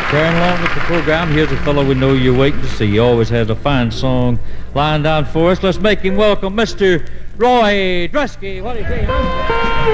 Carrying along with the program, here's a fellow we know you're waiting to see. He always has a fine song lined down for us. Let's make him welcome Mr. Roy Dresky. What do you say, huh?